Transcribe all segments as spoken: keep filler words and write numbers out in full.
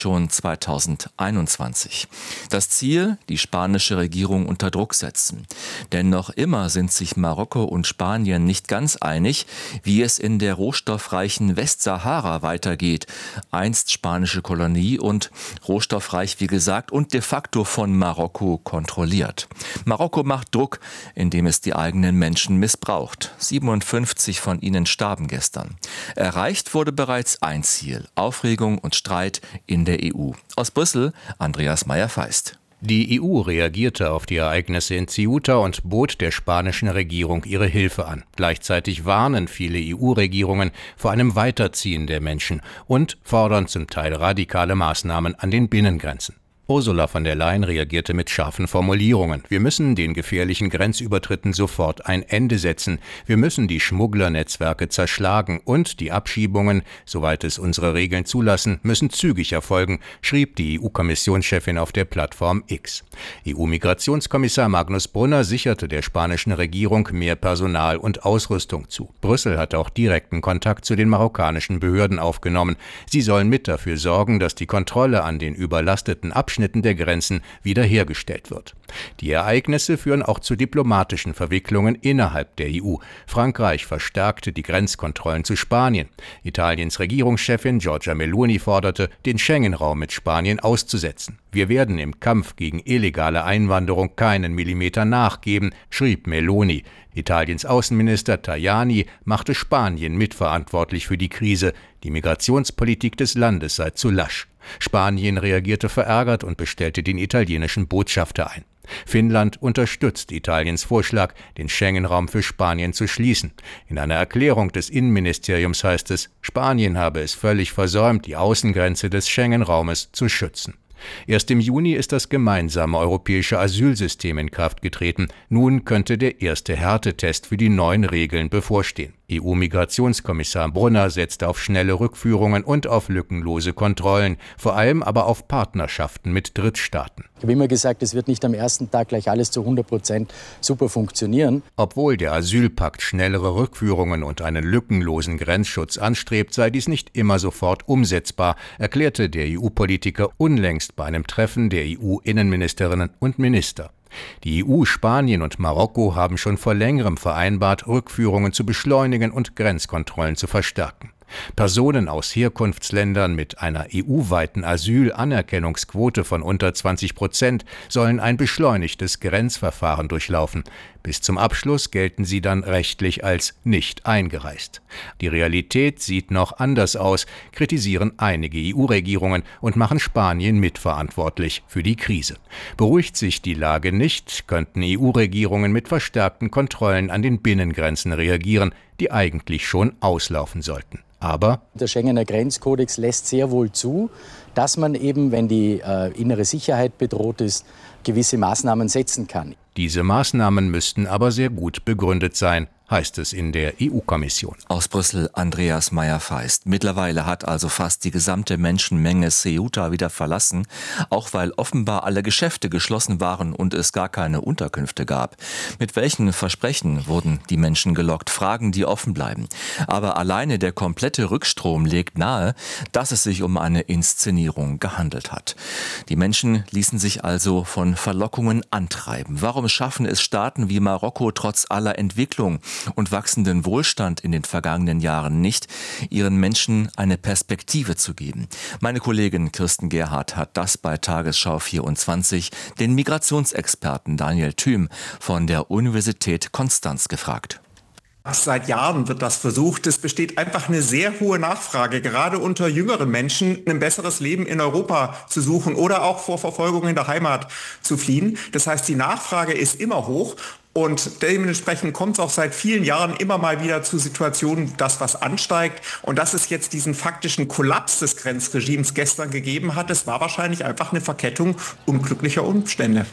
schon zweitausendeinundzwanzig. Das Ziel, die spanische Regierung unter Druck setzen. Denn noch immer sind sich Marokko und Spanien nicht ganz einig, wie es in der rohstoffreichen Westsahara weitergeht. Einst spanische Kolonie und rohstoffreich, wie gesagt, und de facto von Marokko kontrolliert. Marokko macht Druck, indem es die eigenen Menschen missbraucht. siebenundfünfzig von ihnen starben gestern. Erreicht wurde bereits ein Ziel: Aufregung und Streit in der E U. Aus Brüssel, Andreas Meyer-Feist. Die E U reagierte auf die Ereignisse in Ceuta und bot der spanischen Regierung ihre Hilfe an. Gleichzeitig warnen viele E U-Regierungen vor einem Weiterziehen der Menschen und fordern zum Teil radikale Maßnahmen an den Binnengrenzen. Ursula von der Leyen reagierte mit scharfen Formulierungen. Wir müssen den gefährlichen Grenzübertritten sofort ein Ende setzen. Wir müssen die Schmugglernetzwerke zerschlagen und die Abschiebungen, soweit es unsere Regeln zulassen, müssen zügig erfolgen, schrieb die E U-Kommissionschefin auf der Plattform X. E U-Migrationskommissar Magnus Brunner sicherte der spanischen Regierung mehr Personal und Ausrüstung zu. Brüssel hat auch direkten Kontakt zu den marokkanischen Behörden aufgenommen. Sie sollen mit dafür sorgen, dass die Kontrolle an den überlasteten Abschnitten der Grenzen wiederhergestellt wird. Die Ereignisse führen auch zu diplomatischen Verwicklungen innerhalb der E U. Frankreich verstärkte die Grenzkontrollen zu Spanien. Italiens Regierungschefin Giorgia Meloni forderte, den Schengen-Raum mit Spanien auszusetzen. Wir werden im Kampf gegen illegale Einwanderung keinen Millimeter nachgeben, schrieb Meloni. Italiens Außenminister Tajani machte Spanien mitverantwortlich für die Krise. Die Migrationspolitik des Landes sei zu lasch. Spanien reagierte verärgert und bestellte den italienischen Botschafter ein. Finnland unterstützt Italiens Vorschlag, den Schengen-Raum für Spanien zu schließen. In einer Erklärung des Innenministeriums heißt es, Spanien habe es völlig versäumt, die Außengrenze des Schengen-Raumes zu schützen. Erst im Juni ist das gemeinsame europäische Asylsystem in Kraft getreten. Nun könnte der erste Härtetest für die neuen Regeln bevorstehen. E U-Migrationskommissar Brunner setzte auf schnelle Rückführungen und auf lückenlose Kontrollen, vor allem aber auf Partnerschaften mit Drittstaaten. Ich habe immer gesagt, es wird nicht am ersten Tag gleich alles zu hundert Prozent super funktionieren. Obwohl der Asylpakt schnellere Rückführungen und einen lückenlosen Grenzschutz anstrebt, sei dies nicht immer sofort umsetzbar, erklärte der E U-Politiker unlängst bei einem Treffen der E U-Innenministerinnen und Minister. Die E U, Spanien und Marokko haben schon vor längerem vereinbart, Rückführungen zu beschleunigen und Grenzkontrollen zu verstärken. Personen aus Herkunftsländern mit einer E U-weiten Asylanerkennungsquote von unter zwanzig Prozent sollen ein beschleunigtes Grenzverfahren durchlaufen. Bis zum Abschluss gelten sie dann rechtlich als nicht eingereist. Die Realität sieht noch anders aus, kritisieren einige E U-Regierungen und machen Spanien mitverantwortlich für die Krise. Beruhigt sich die Lage nicht, könnten E U-Regierungen mit verstärkten Kontrollen an den Binnengrenzen reagieren, die eigentlich schon auslaufen sollten. Aber der Schengener Grenzkodex lässt sehr wohl zu, dass man eben, wenn die äh, innere Sicherheit bedroht ist, gewisse Maßnahmen setzen kann. Diese Maßnahmen müssten aber sehr gut begründet sein, heißt es in der E U-Kommission. Aus Brüssel Andreas Meyer-Feist. Mittlerweile hat also fast die gesamte Menschenmenge Ceuta wieder verlassen, auch weil offenbar alle Geschäfte geschlossen waren und es gar keine Unterkünfte gab. Mit welchen Versprechen wurden die Menschen gelockt? Fragen, die offen bleiben. Aber alleine der komplette Rückstrom legt nahe, dass es sich um eine Inszenierung gehandelt hat. Die Menschen ließen sich also von Verlockungen antreiben. Warum schaffen es Staaten wie Marokko trotz aller Entwicklung und wachsenden Wohlstand in den vergangenen Jahren nicht, ihren Menschen eine Perspektive zu geben? Meine Kollegin Kirsten Gerhardt hat das bei Tagesschau vierundzwanzig den Migrationsexperten Daniel Thüm von der Universität Konstanz gefragt. Seit Jahren wird das versucht. Es besteht einfach eine sehr hohe Nachfrage, gerade unter jüngeren Menschen, ein besseres Leben in Europa zu suchen oder auch vor Verfolgung in der Heimat zu fliehen. Das heißt, die Nachfrage ist immer hoch. Und dementsprechend kommt es auch seit vielen Jahren immer mal wieder zu Situationen, dass was ansteigt. Und dass es jetzt diesen faktischen Kollaps des Grenzregimes gestern gegeben hat, das war wahrscheinlich einfach eine Verkettung unglücklicher Umstände.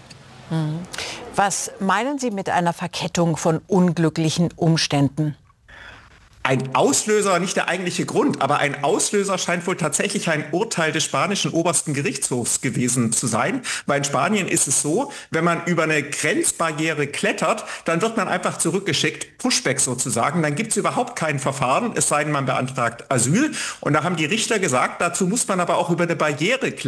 Was meinen Sie mit einer Verkettung von unglücklichen Umständen? Ein Auslöser, nicht der eigentliche Grund, aber ein Auslöser scheint wohl tatsächlich ein Urteil des spanischen obersten Gerichtshofs gewesen zu sein. Weil in Spanien ist es so, wenn man über eine Grenzbarriere klettert, dann wird man einfach zurückgeschickt, Pushback sozusagen. Dann gibt es überhaupt kein Verfahren, es sei denn, man beantragt Asyl. Und da haben die Richter gesagt, dazu muss man aber auch über eine Barriere klettern.